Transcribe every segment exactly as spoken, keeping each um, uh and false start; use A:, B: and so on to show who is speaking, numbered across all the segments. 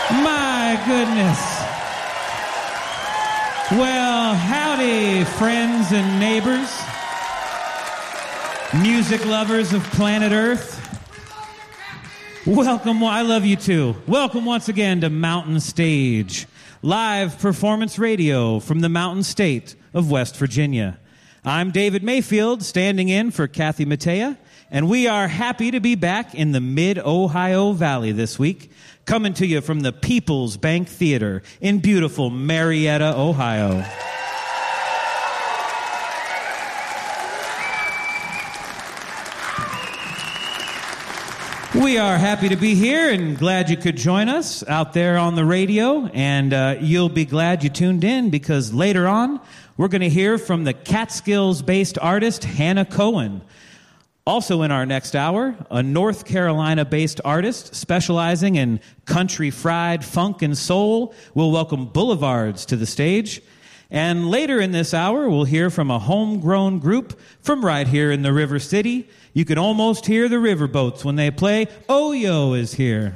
A: My goodness. Well, howdy, friends and neighbors, music lovers of planet Earth. Welcome, I love you too. Welcome once again to Mountain Stage, live performance radio from the Mountain State of West Virginia. I'm David Mayfield, standing in for Kathy Mattea, and we are happy to be back in the Mid-Ohio Valley this week, coming to you from the People's Bank Theater in beautiful Marietta, Ohio. We are happy to be here and glad you could join us out there on the radio, and uh, you'll be glad you tuned in because later on we're going to hear from the Catskills-based artist Hannah Cohen. Also in our next hour, a North Carolina-based artist specializing in country fried funk and soul will welcome Boulevards to the stage. And later in this hour, we'll hear from a homegrown group from right here in the River City. You can almost hear the riverboats when they play. Oyo is here.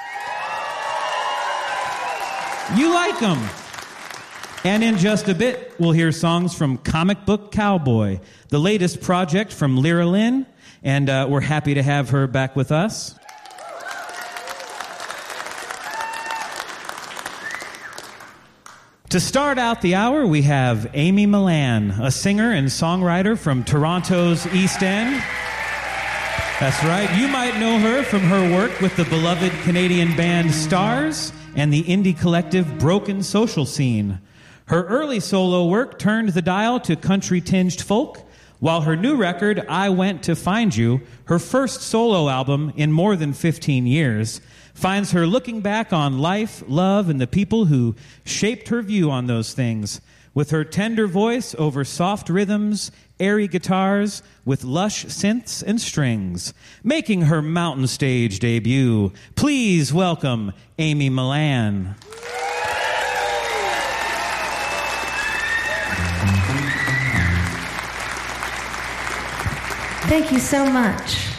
A: You like them. And in just a bit, we'll hear songs from Comic Book Cowboy, the latest project from Lyra Lynn, and uh, we're happy to have her back with us. To start out the hour, we have Amy Millan, a singer and songwriter from Toronto's East End. That's right. You might know her from her work with the beloved Canadian band Stars and the indie collective Broken Social Scene. Her early solo work turned the dial to country-tinged folk, while her new record, I Went to Find You, her first solo album in more than fifteen years, finds her looking back on life, love, and the people who shaped her view on those things, with her tender voice over soft rhythms, airy guitars, with lush synths and strings, making her Mountain Stage debut. Please welcome Amy Millan.
B: Thank you so much.